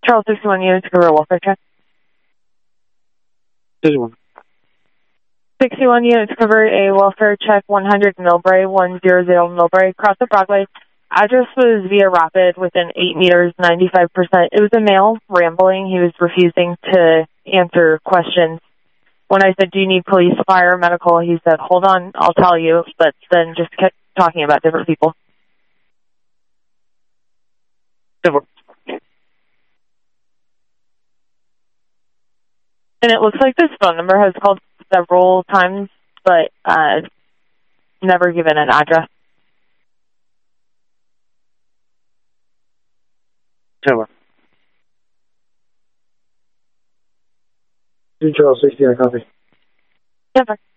Charles 61 units, cover a welfare check. 61. 61 units, cover a welfare check, 100 Millbrae, 100 Millbrae, cross the Broadway. Address was via Rapid within 8 meters, 95%. It was a male rambling. He was refusing to answer questions. When I said, do you need police, fire, medical, he said, hold on, I'll tell you, but then just kept talking about different people. 10-4. And it looks like this phone number has called several times, but never given an address. 10-4. Charles 60, I copy. 10-4.